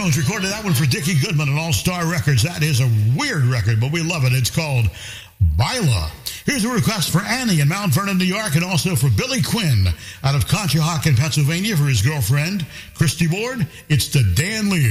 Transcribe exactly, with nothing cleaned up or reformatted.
Jones recorded that one for Dickie Goodman at All-Star Records. That is a weird record, but we love it. It's called Baila. Here's a request for Annie in Mount Vernon, New York, and also for Billy Quinn out of Conshohocken, Pennsylvania, for his girlfriend, Christy Ward. It's the Dan Lear